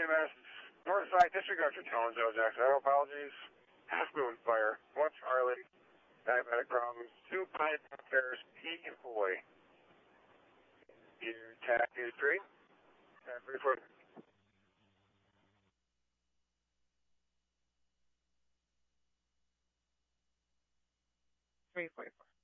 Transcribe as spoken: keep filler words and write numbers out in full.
Miss. Northside, disregard your tones, Zodiac. Zero apologies. Half Moon Fire. One Charlie. Diabetic problems. Two Pine Affairs. P Boy. You tack is three. And three foot. three forty-four.